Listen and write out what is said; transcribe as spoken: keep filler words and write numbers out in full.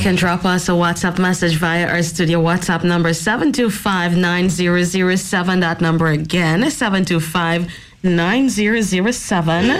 can drop us a WhatsApp message via our studio WhatsApp number seven two five, nine zero zero seven. That number again, seven two five, nine zero zero seven.